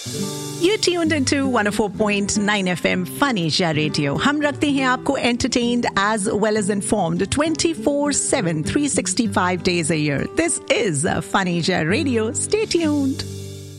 You tuned into 104.9 FM Fanisha Radio. हम रखते हैं आपको entertained as well as informed 24/7, 365 days a year. This is Fanisha Radio. Stay tuned.